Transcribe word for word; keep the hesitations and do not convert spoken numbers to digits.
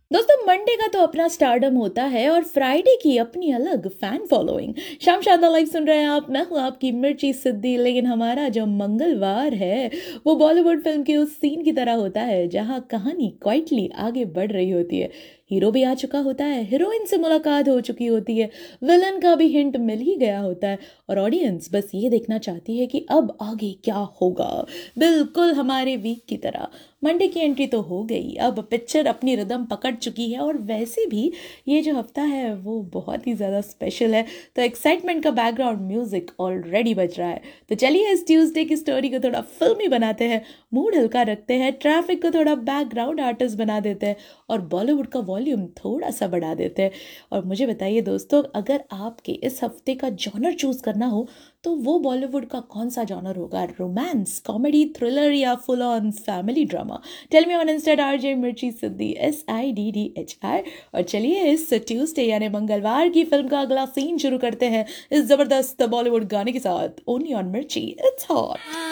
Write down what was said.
दोस्तों मंडे का तो अपना स्टारडम होता है और फ्राइडे की अपनी अलग फैन फॉलोइंग। शाम शादा लाइव सुन रहे हैं आप, मैं हूँ आपकी मिर्ची सिद्दी। लेकिन हमारा जो मंगलवार है वो बॉलीवुड फिल्म के उस सीन की तरह होता है जहाँ कहानी क्वाइटली आगे बढ़ रही होती है। हीरो भी आ चुका होता है, हीरोइन से मुलाकात हो चुकी होती है, विलन का भी हिंट मिल ही गया होता है और ऑडियंस बस ये देखना चाहती है कि अब आगे क्या होगा। बिल्कुल हमारे वीक की तरह मंडे की एंट्री तो हो गई, अब पिक्चर अपनी रिदम पकड़ चुकी है और वैसे भी ये जो हफ्ता है वो बहुत ही ज़्यादा स्पेशल है। तो एक्साइटमेंट का बैकग्राउंड म्यूजिक ऑलरेडी बज रहा है। तो चलिए इस ट्यूसडे की स्टोरी को थोड़ा फिल्मी बनाते हैं, मूड हल्का रखते हैं, ट्रैफिक को थोड़ा बैकग्राउंड आर्टिस्ट बना देते हैं और बॉलीवुड का वॉल्यूम थोड़ा सा बढ़ा देते हैं। और मुझे बताइए दोस्तों, अगर आपके इस हफ्ते का जॉनर चूज करना हो तो वो बॉलीवुड का कौन सा जॉनर होगा? रोमांस, कॉमेडी, थ्रिलर या full on family drama? Tell me on instead RJ मिर्ची सिद्दी, S I D D H R. और चलिए इस ट्यूसडे यानी मंगलवार की फिल्म का अगला सीन शुरू करते हैं इस जबरदस्त बॉलीवुड गाने के साथ, ओनली ऑन मिर्ची, इट्स हॉट।